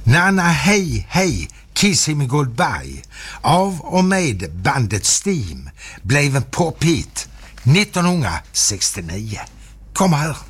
Nanna hej hej, Kiss him goodbye av och med bandet Steam blev en pophit 1969. Kom här.